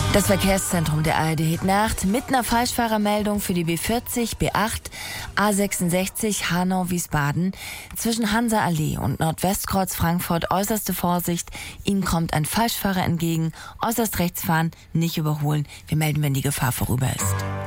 Das Verkehrszentrum der ARD heute Nacht mit einer Falschfahrermeldung für die B40, B8, A66 Hanau-Wiesbaden. Zwischen Hansa-Allee und Nordwestkreuz Frankfurt äußerste Vorsicht. Ihnen kommt ein Falschfahrer entgegen. Äußerst rechts fahren, nicht überholen. Wir melden, wenn die Gefahr vorüber ist.